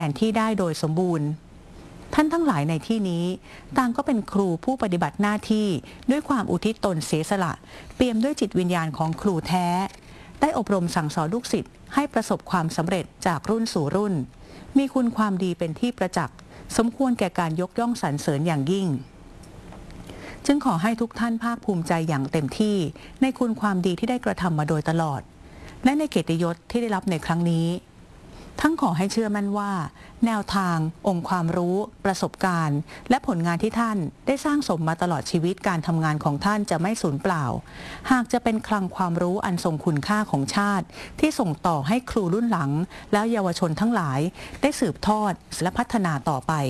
แทนที่ได้โดยสมบูรณ์ท่านทั้งหลายในที่นี้ต่างก็เป็นครูผู้ปฏิบัติหน้าที่ด้วยความอุทิศตนเสียสละเปี่ยมด้วยจิตวิญญาณของครูแท้ได้อบรมสั่งสอนลูกศิษย์ให้ประสบความสำเร็จจากรุ่นสู่รุ่นมีคุณความดีเป็นที่ประจักษ์สมควรแก่การยกย่องสรรเสริญอย่างยิ่งจึงขอให้ทุกท่านภาคภูมิใจอย่างเต็มที่ในคุณความดีที่ได้กระทำมาโดยตลอดและในเกียรติยศที่ได้รับในครั้งนี้ทั้งขอให้เชื่อมั่นว่าแนวทางองค์ความรู้ประสบการณ์และผลงานที่ท่านได้สร้างสมมาตลอดชีวิตการทำงานของท่านจะไม่สูญเปล่าหากจะเป็นคลังความรู้อันทรงคุณค่าของชาติที่ส่งต่อให้ครูรุ่นหลังและเยาวชนทั้งหลายได้สืบทอดและพัฒนาต่อไป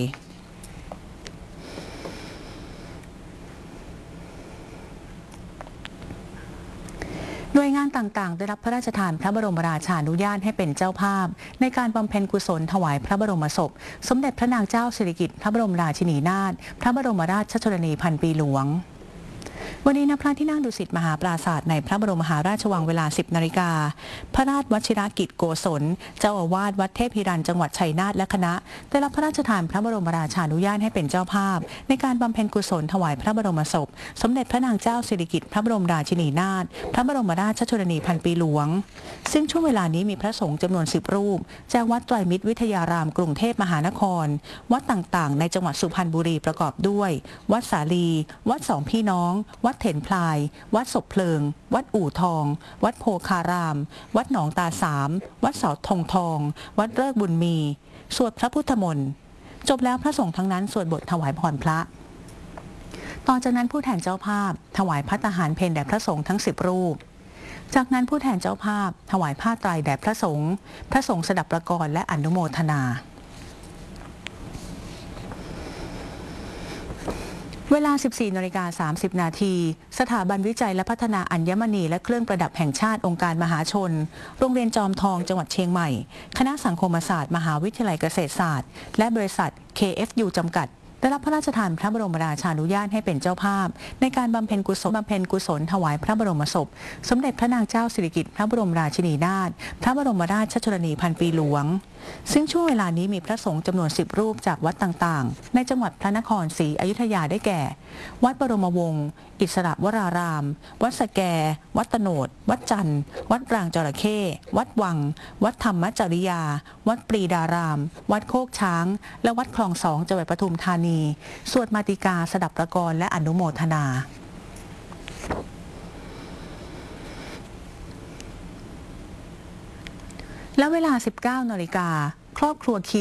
หน่วยงานต่างๆได้รับพระราชทานพระบรมราชานุญาตให้เป็นเจ้าภาพในการบำเพ็ญกุศลถวายพระบรมศพสมเด็จพระนางเจ้าสิริกิติ์พระบรมราชินีนาถพระบรมราชชนนีพันปีหลวงวันนี้ณพระที่นั่งดุสิตมหาปราสาทในพระบรมมหาราชวังเวลา 10 นาฬิกาพระราชวชิรกิจโกศลเจ้าอาวาสวัดเทพฮิรัญจังหวัดชัยนาทและคณะได้รับพระราชทานพระบรมราชานุญาตให้เป็นเจ้าภาพในการบำเพ็ญกุศลถวายพระบรมศพสมเด็จพระนางเจ้าสิริกิติ์พระบรมราชินีนาถพระบรมราชชนนีพันปีหลวงซึ่งช่วงเวลานี้มีพระสงฆ์จำนวน10 รูปจากวัดไตรมิตรวิทยารามกรุงเทพมหานครวัดต่างๆในจังหวัดสุพรรณบุรีประกอบด้วยวัดสาลีวัดสองพี่น้องวัดเถนพลายวัดศพเพลิงวัดอู่ทองวัดโพคารามวัดหนองตาสามวัดเสาธงทองวัดเลิกบุญมีสวดพระพุทธมนต์จบแล้วพระสงฆ์ทั้งนั้นสวดบทถวายพรพระต่อจากนั้นผู้แทนเจ้าภาพถวายภัตตาหารเพลแด่พระสงฆ์ทั้ง10 รูปจากนั้นผู้แทนเจ้าภาพถวายผ้าไตรแด่พระสงฆ์สดับประกรณ์และอนุโมทนาเวลา 14:30 นาทีสถาบันวิจัยและพัฒนาอัญมณีและเครื่องประดับแห่งชาติองค์การมหาชนโรงเรียนจอมทองจังหวัดเชียงใหม่คณะสังคมศาสตร์มหาวิทยาลัยเกษตรศาสตร์และบริษัท KFU จำกัดได้รับพระราชทานพระบรมราชานุญาตให้เป็นเจ้าภาพในการบำเพ็ญกุศลถวายพระบรมศพสมเด็จพระนางเจ้าสิริกิติ์พระบรมราชินีนาถพระบรมราชชนนีพันปีหลวงซึ่งช่วงเวลานี้มีพระสงฆ์จำนวน10 รูปจากวัดต่างๆในจังหวัดพระนครศรีอยุธยาได้แก่วัดบรมวงศ์อิสระวรารามวัดสแกวัดตโนดวัดจันทร์วัดรางจระเข้วัดวังวัดธรรมจริยาวัดปรีดารามวัดโคกช้างและวัดคลอง2จังหวัดปทุมธานีสวดมาติกาสดับประกรณ์และอนุโมทนาและเวลา 19 นาฬิกาครอบครัว